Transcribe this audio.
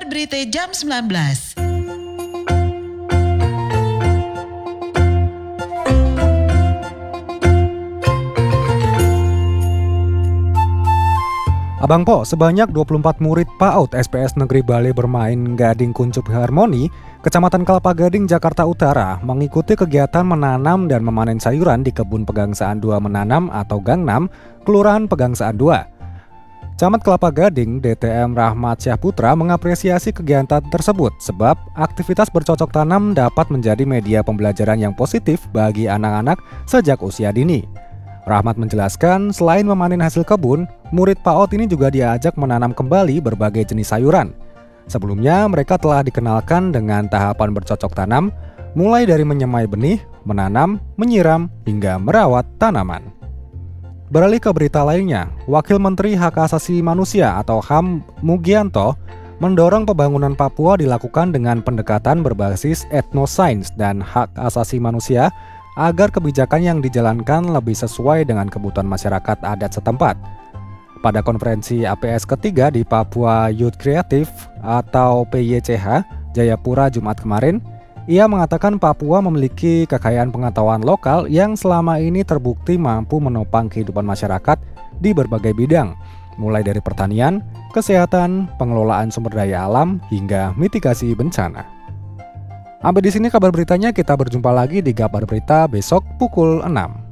Kabar Berita Jam 19. Abang Po, sebanyak 24 murid PAUD SPS Negeri Bale Bermain Gading Kuncup Harmoni, Kecamatan Kelapa Gading, Jakarta Utara, mengikuti kegiatan menanam dan memanen sayuran di Kebun Pegangsaan 2 Menanam atau Gangnam, Kelurahan Pegangsaan 2. Camat Kelapa Gading, DTM Rahmat Syahputra, mengapresiasi kegiatan tersebut sebab aktivitas bercocok tanam dapat menjadi media pembelajaran yang positif bagi anak-anak sejak usia dini. Rahmat menjelaskan, selain memanen hasil kebun, murid PAUD ini juga diajak menanam kembali berbagai jenis sayuran. Sebelumnya, mereka telah dikenalkan dengan tahapan bercocok tanam, mulai dari menyemai benih, menanam, menyiram, hingga merawat tanaman. Beralih ke berita lainnya, Wakil Menteri Hak Asasi Manusia atau HAM Mugianto mendorong pembangunan Papua dilakukan dengan pendekatan berbasis etnosains dan hak asasi manusia agar kebijakan yang dijalankan lebih sesuai dengan kebutuhan masyarakat adat setempat. Pada konferensi APS ketiga di Papua Youth Creative atau PYCH, Jayapura Jumat kemarin, ia mengatakan Papua memiliki kekayaan pengetahuan lokal yang selama ini terbukti mampu menopang kehidupan masyarakat di berbagai bidang, mulai dari pertanian, kesehatan, pengelolaan sumber daya alam, hingga mitigasi bencana. Sampai di sini kabar beritanya, kita berjumpa lagi di kabar berita besok pukul 6.